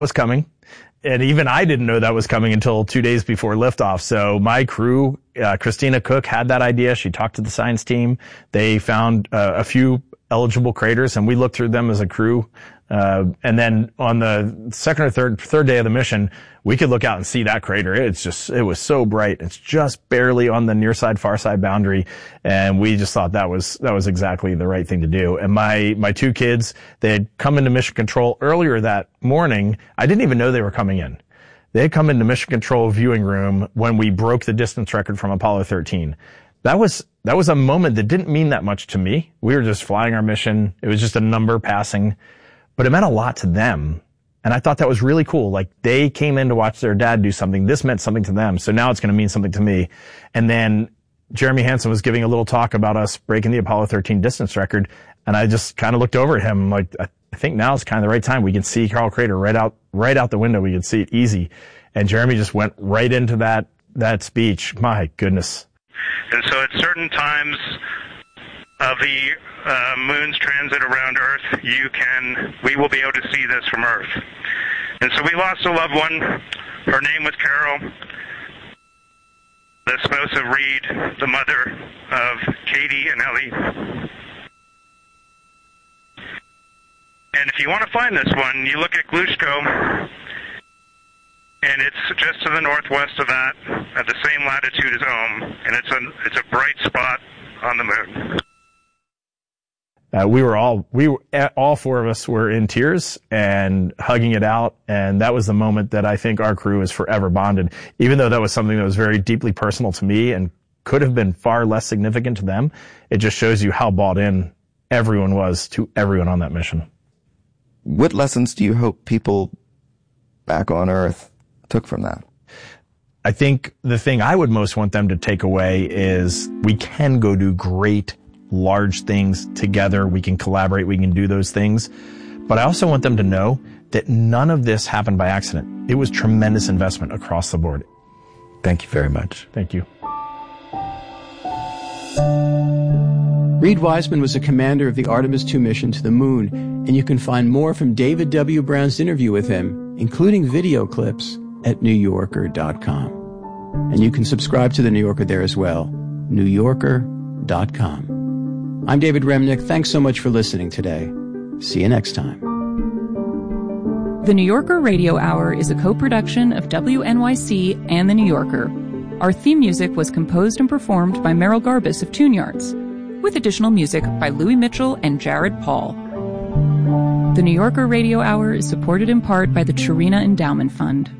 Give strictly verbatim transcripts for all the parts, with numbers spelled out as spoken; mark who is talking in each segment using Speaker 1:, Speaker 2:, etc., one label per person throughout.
Speaker 1: was coming. And even I didn't know that was coming until two days before liftoff. So my crew, uh, Christina Cook, had that idea. She talked to the science team. They found uh, a few eligible craters, and we looked through them as a crew. Uh, and then on the second or third, third day of the mission, we could look out and see that crater. It's just, it was so bright. It's just barely on the near side, far side boundary. And we just thought that was, that was exactly the right thing to do. And my, my two kids, they had come into mission control earlier that morning. I didn't even know they were coming in. They had come into mission control viewing room when we broke the distance record from Apollo thirteen. That was, that was a moment that didn't mean that much to me. We were just flying our mission. It was just a number passing. But it meant a lot to them. And I thought that was really cool. Like, they came in to watch their dad do something. This meant something to them. So now it's going to mean something to me. And then Jeremy Hansen was giving a little talk about us breaking the Apollo thirteen distance record. And I just kind of looked over at him like, I think now is kind of the right time. We can see Karl Crater right out, right out the window. We can see it easy. And Jeremy just went right into that, that speech. My goodness.
Speaker 2: And so at certain times of the uh, moon's transit around Earth, you can, we will be able to see this from Earth. And so we lost a loved one. Her name was Carol. The spouse of Reed, the mother of Katie and Ellie. And if you want to find this one, you look at Glushko, and it's just to the northwest of that, at the same latitude as Ohm, and it's a, it's a bright spot on the moon.
Speaker 1: Uh, we were all, we were, all four of us were in tears and hugging it out. And that was the moment that I think our crew is forever bonded. Even though that was something that was very deeply personal to me and could have been far less significant to them, it just shows you how bought in everyone was to everyone on that mission.
Speaker 3: What lessons do you hope people back on Earth took from that?
Speaker 1: I think the thing I would most want them to take away is we can go do great large things together. We can collaborate. We can do those things. But I also want them to know that none of this happened by accident. It was tremendous investment across the board.
Speaker 3: Thank you very much.
Speaker 1: Thank you.
Speaker 4: Reed Wiseman was a commander of the Artemis two mission to the moon, and you can find more from David W. Brown's interview with him, including video clips, at new yorker dot com. And you can subscribe to The New Yorker there as well, new yorker dot com. I'm David Remnick. Thanks so much for listening today. See you next time.
Speaker 5: The New Yorker Radio Hour is a co-production of W N Y C and The New Yorker. Our theme music was composed and performed by Merrill Garbus of Tune Yards, with additional music by Louis Mitchell and Jared Paul. The New Yorker Radio Hour is supported in part by the Chirina Endowment Fund.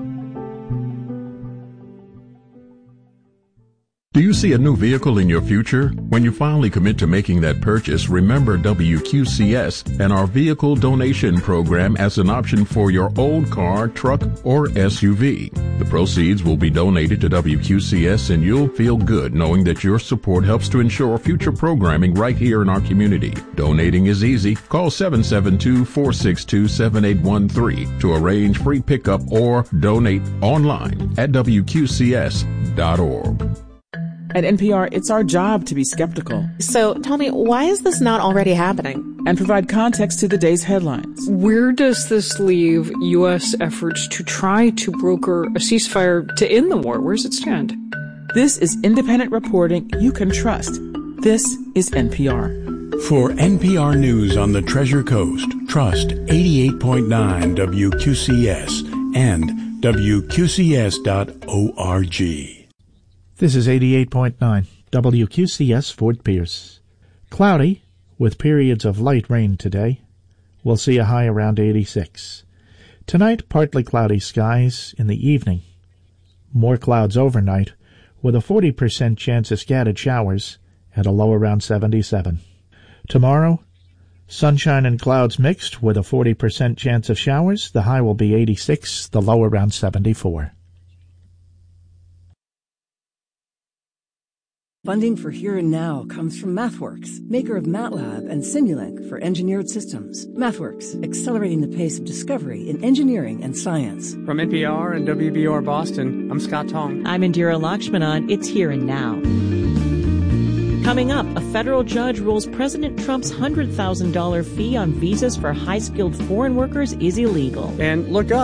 Speaker 6: Do you see a new vehicle in your future? When you finally commit to making that purchase, remember W Q C S and our vehicle donation program as an option for your old car, truck, or S U V. The proceeds will be donated to W Q C S, and you'll feel good knowing that your support helps to ensure future programming right here in our community. Donating is easy. Call seven seven two, four six two, seven eight one three to arrange free pickup or donate online at W Q C S dot org.
Speaker 7: At N P R, it's our job to be skeptical.
Speaker 8: So tell me, why is this not already happening?
Speaker 7: And provide context to the day's headlines.
Speaker 9: Where does this leave U S efforts to try to broker a ceasefire to end the war? Where does it stand?
Speaker 7: This is independent reporting you can trust. This is N P R.
Speaker 10: For N P R News on the Treasure Coast, trust eighty-eight point nine W Q C S and W Q C S dot org.
Speaker 11: This is eighty-eight point nine W Q C S Fort Pierce. Cloudy, with periods of light rain today. We'll see a high around eighty-six. Tonight, partly cloudy skies in the evening. More clouds overnight, with a forty percent chance of scattered showers at a low around seventy-seven. Tomorrow, sunshine and clouds mixed with a forty percent chance of showers. The high will be eighty-six, the low around seventy-four.
Speaker 12: Funding for Here and Now comes from MathWorks, maker of MATLAB and Simulink for engineered systems. MathWorks, accelerating the pace of discovery in engineering and science.
Speaker 13: From N P R and W B R Boston, I'm Scott Tong.
Speaker 14: I'm Indira Lakshmanan. It's Here and Now.
Speaker 8: Coming up, a federal judge rules President Trump's one hundred thousand dollars fee on visas for high-skilled foreign workers is illegal.
Speaker 13: And look up.